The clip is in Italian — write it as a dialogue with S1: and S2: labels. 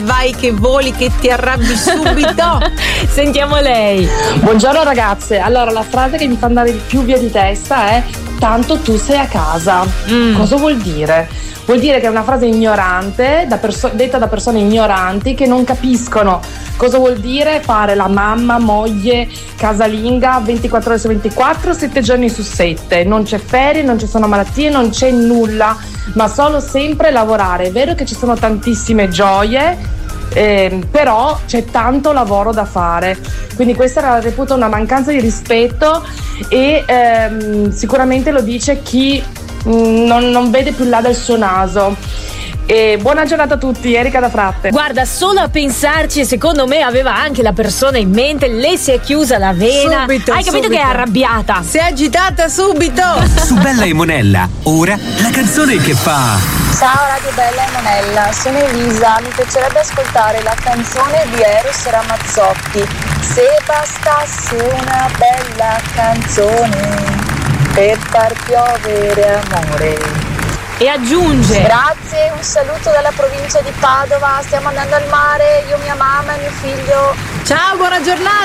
S1: vai che voli, che ti arrabbi subito.
S2: Sentiamo lei.
S3: Buongiorno ragazze, allora la frase che mi fa andare di più via di testa è: tanto tu sei a casa. Cosa vuol dire? Vuol dire che è una frase ignorante, detta da persone ignoranti che non capiscono cosa vuol dire fare la mamma, moglie, casalinga 24 ore su 24, 7 giorni su 7. Non c'è ferie, non ci sono malattie, non c'è nulla, ma solo sempre lavorare. È vero che ci sono tantissime gioie, però c'è tanto lavoro da fare, quindi questa la reputo una mancanza di rispetto e sicuramente lo dice chi non vede più là del suo naso. E buona giornata a tutti, Erika da Fratte.
S2: Guarda, solo a pensarci, secondo me aveva anche la persona in mente, le si è chiusa la vena.
S1: Subito,
S2: Hai capito che è arrabbiata?
S1: Si è agitata subito.
S4: Su Bella e Monella, ora la canzone che fa.
S5: Ciao Radio Bella e Monella, sono Elisa, mi piacerebbe ascoltare la canzone di Eros Ramazzotti, Se bastasse una bella canzone per far piovere amore.
S2: E aggiunge:
S5: Grazie, un saluto dalla provincia di Padova, stiamo andando al mare, io, mia mamma e mio figlio.
S1: Ciao, buona giornata.